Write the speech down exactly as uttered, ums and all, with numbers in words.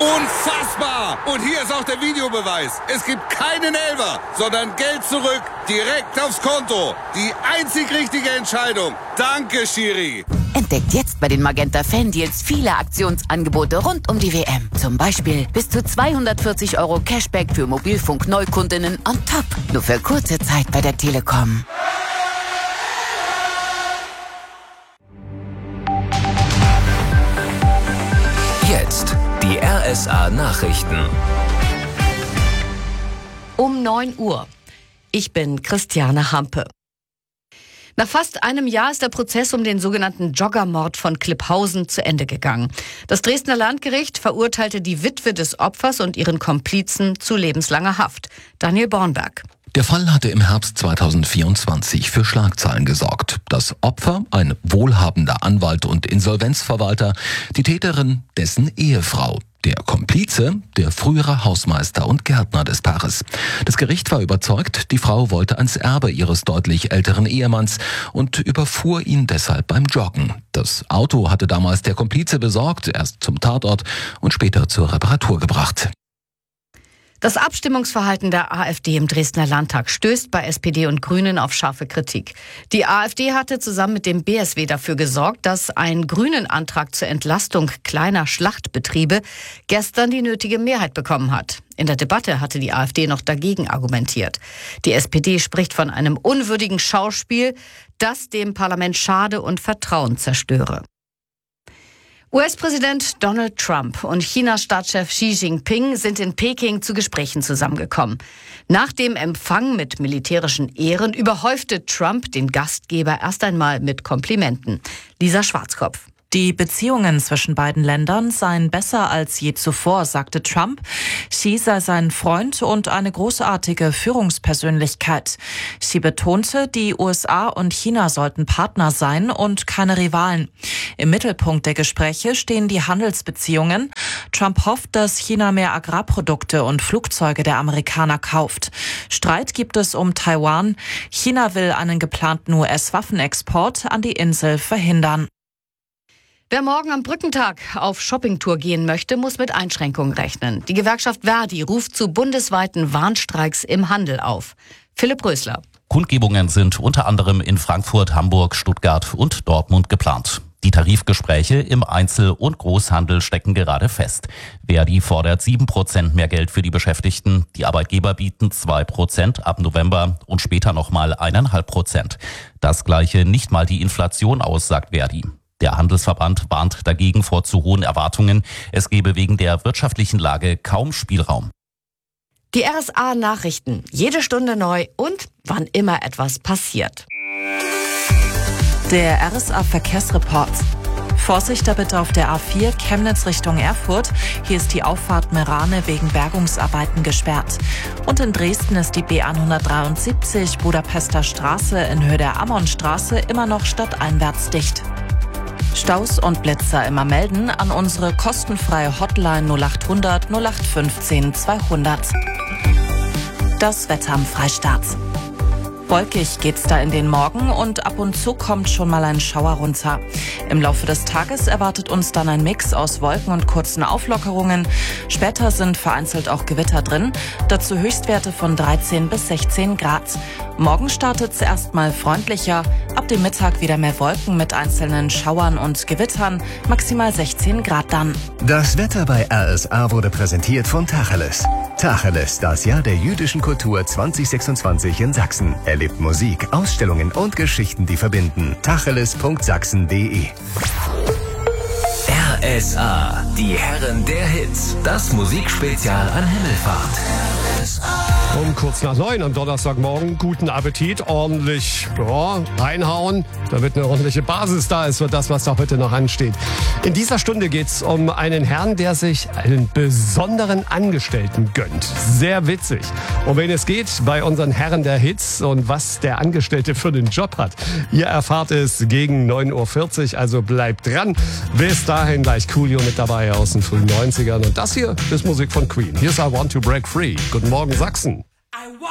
Unfassbar! Und hier ist auch der Videobeweis. Es gibt keinen Elfer, sondern Geld zurück, direkt aufs Konto. Die einzig richtige Entscheidung. Danke, Schiri. Entdeckt jetzt bei den Magenta Fan Deals viele Aktionsangebote rund um die W M. Zum Beispiel bis zu zweihundertvierzig Euro Cashback für Mobilfunk-Neukundinnen on top. Nur für kurze Zeit bei der Telekom. Jetzt die R S A-Nachrichten. Um neun Uhr. Ich bin Christiane Hampe. Nach fast einem Jahr ist der Prozess um den sogenannten Joggermord von Klipphausen zu Ende gegangen. Das Dresdner Landgericht verurteilte die Witwe des Opfers und ihren Komplizen zu lebenslanger Haft. Daniel Bornberg. Der Fall hatte im Herbst zweitausendvierundzwanzig für Schlagzeilen gesorgt. Das Opfer, ein wohlhabender Anwalt und Insolvenzverwalter, die Täterin, dessen Ehefrau. Der Komplize, der frühere Hausmeister und Gärtner des Paares. Das Gericht war überzeugt, die Frau wollte ans Erbe ihres deutlich älteren Ehemanns und überfuhr ihn deshalb beim Joggen. Das Auto hatte damals der Komplize besorgt, erst zum Tatort und später zur Reparatur gebracht. Das Abstimmungsverhalten der AfD im Dresdner Landtag stößt bei S P D und Grünen auf scharfe Kritik. Die AfD hatte zusammen mit dem B S W dafür gesorgt, dass ein Grünen-Antrag zur Entlastung kleiner Schlachtbetriebe gestern die nötige Mehrheit bekommen hat. In der Debatte hatte die AfD noch dagegen argumentiert. Die S P D spricht von einem unwürdigen Schauspiel, das dem Parlament schade und Vertrauen zerstöre. U S-Präsident Donald Trump und Chinas Staatschef Xi Jinping sind in Peking zu Gesprächen zusammengekommen. Nach dem Empfang mit militärischen Ehren überhäufte Trump den Gastgeber erst einmal mit Komplimenten. Lisa Schwarzkopf. Die Beziehungen zwischen beiden Ländern seien besser als je zuvor, sagte Trump. Xi sei sein Freund und eine großartige Führungspersönlichkeit. Xi betonte, die U S A und China sollten Partner sein und keine Rivalen. Im Mittelpunkt der Gespräche stehen die Handelsbeziehungen. Trump hofft, dass China mehr Agrarprodukte und Flugzeuge der Amerikaner kauft. Streit gibt es um Taiwan. China will einen geplanten U S-Waffenexport an die Insel verhindern. Wer morgen am Brückentag auf Shoppingtour gehen möchte, muss mit Einschränkungen rechnen. Die Gewerkschaft Verdi ruft zu bundesweiten Warnstreiks im Handel auf. Philipp Rösler. Kundgebungen sind unter anderem in Frankfurt, Hamburg, Stuttgart und Dortmund geplant. Die Tarifgespräche im Einzel- und Großhandel stecken gerade fest. Verdi fordert sieben Prozent mehr Geld für die Beschäftigten. Die Arbeitgeber bieten zwei Prozent ab November und später nochmal eineinhalb Prozent. Das gleiche nicht mal die Inflation aus, sagt Verdi. Der Handelsverband warnt dagegen vor zu hohen Erwartungen. Es gebe wegen der wirtschaftlichen Lage kaum Spielraum. Die R S A-Nachrichten. Jede Stunde neu und wann immer etwas passiert. Der R S A-Verkehrsreport. Vorsicht da bitte auf der A vier Chemnitz Richtung Erfurt. Hier ist die Auffahrt Merane wegen Bergungsarbeiten gesperrt. Und in Dresden ist die B hundertdreiundsiebzig Budapester Straße in Höhe der Ammonstraße immer noch stadteinwärts dicht. Staus und Blitzer immer melden an unsere kostenfreie Hotline null achthundert null acht fünfzehn zweihundert. Das Wetter am Freistaat. Wolkig geht's da in den Morgen und ab und zu kommt schon mal ein Schauer runter. Im Laufe des Tages erwartet uns dann ein Mix aus Wolken und kurzen Auflockerungen. Später sind vereinzelt auch Gewitter drin, dazu Höchstwerte von dreizehn bis sechzehn Grad. Morgen startet es erstmal freundlicher, ab dem Mittag wieder mehr Wolken mit einzelnen Schauern und Gewittern, maximal sechzehn Grad dann. Das Wetter bei R S A wurde präsentiert von Tacheles. Tacheles, das Jahr der jüdischen Kultur zwanzig sechsundzwanzig in Sachsen. Erlebt Musik, Ausstellungen und Geschichten, die verbinden. tacheles punkt sachsen punkt de. R S A, die Herren der Hits. Das Musikspezial an Himmelfahrt. Um kurz nach neun am Donnerstagmorgen. Guten Appetit, ordentlich ja, reinhauen, damit eine ordentliche Basis da ist für das, was da heute noch ansteht. In dieser Stunde geht es um einen Herrn, der sich einen besonderen Angestellten gönnt. Sehr witzig. Um wen es geht bei unseren Herren der Hits und was der Angestellte für den Job hat. Ihr erfahrt es gegen neun Uhr vierzig, also bleibt dran. Bis dahin gleich Coolio mit dabei aus den frühen neunzigern. Und das hier ist Musik von Queen. Hier ist I Want to Break Free. Guten Morgen, Sachsen. I want